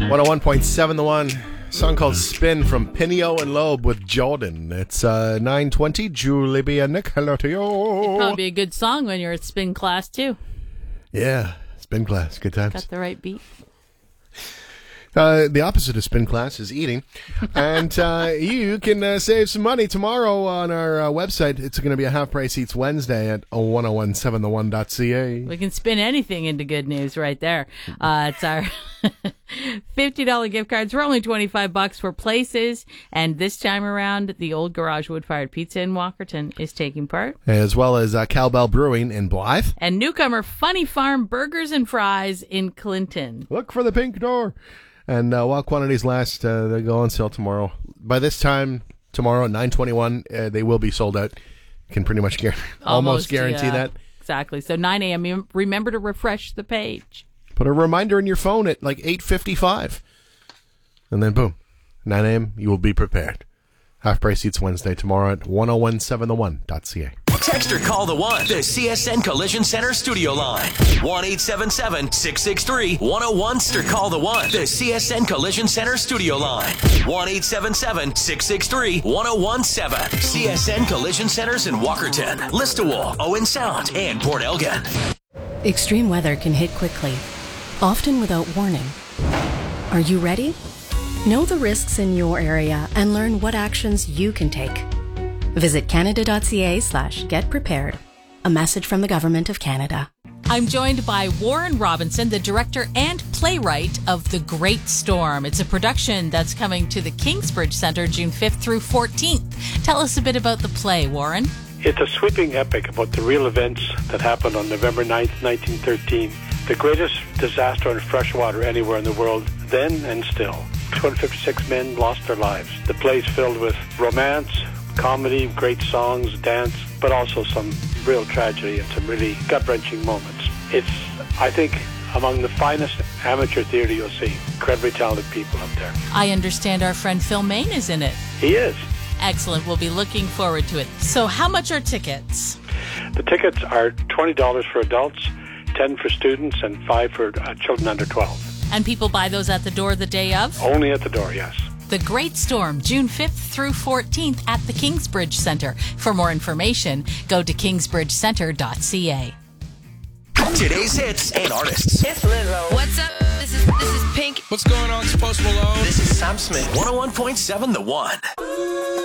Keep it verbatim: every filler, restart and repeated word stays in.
one oh one point seven The One. Song called Spin from Pinio and Loeb with Jordan. It's uh, nine twenty. Julie B. and Nick, hello to you. Probably a good song when you're at spin class, too. Yeah, spin class. Good times. Got the right beat. Uh, the opposite of spin class is eating. And uh, you can uh, save some money tomorrow on our uh, website. It's going to be a half-price eats Wednesday at one oh one seven the one dot c a. We can spin anything into good news right there. Uh, it's our fifty dollars gift cards for only twenty-five bucks for Places. And this time around, the Old Garage Wood-Fired Pizza in Walkerton is taking part. As well as uh, Cowbell Brewing in Blythe. And newcomer Funny Farm Burgers and Fries in Clinton. Look for the pink door. And uh, while quantities last, uh, they go on sale tomorrow. By this time, tomorrow at nine twenty-one, uh, they will be sold out. Can pretty much guarantee, almost, almost guarantee yeah, that. Exactly. So nine a.m., remember to refresh the page. Put a reminder in your phone at like eight fifty-five. And then boom, nine a.m., you will be prepared. Half price seats Wednesday, tomorrow at one oh one seven the one dot c a. Text or call the one, the C S N Collision Center studio line. one eight seven seven, six six three, one oh one or call the one, the C S N Collision Center studio line. one eight seven seven, six six three, one oh one seven. C S N Collision Centers in Walkerton, Listowel, Owen Sound, and Port Elgin. Extreme weather can hit quickly, often without warning. Are you ready? Know the risks in your area and learn what actions you can take. Visit canada.ca slash get prepared. A message from the Government of Canada. I'm joined by Warren Robinson, the director and playwright of The Great Storm. It's a production that's coming to the Kingsbridge Centre June fifth through fourteenth. Tell us a bit about the play, Warren. It's a sweeping epic about the real events that happened on November ninth, nineteen thirteen. The greatest disaster on fresh water anywhere in the world, then and still. two hundred fifty-six men lost their lives. The play's filled with romance, comedy, great songs, dance, but also some real tragedy and some really gut-wrenching moments. It's, I think, among the finest amateur theater you'll see. Incredibly talented people up there. I understand our friend Phil Main is in it. He is. Excellent. We'll be looking forward to it. So how much are tickets? The tickets are twenty dollars for adults, ten dollars for students, and five dollars for uh, children under twelve. And people buy those at the door the day of? Only at the door, yes. The Great Storm, June fifth through fourteenth at the Kingsbridge Centre. For more information, go to kingsbridge centre dot c a. Today's hits and artists. It's Lizzo. What's up? This is this is Pink. What's going on? It's Post Malone. This is Sam Smith. one oh one point seven The One.